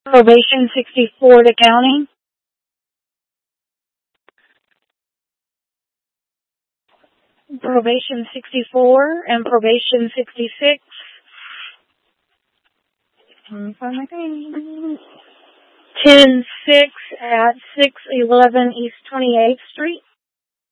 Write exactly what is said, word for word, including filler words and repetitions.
Probation sixty-four to county. Probation sixty-four and probation sixty-six. ten six at six eleven East twenty-eighth Street.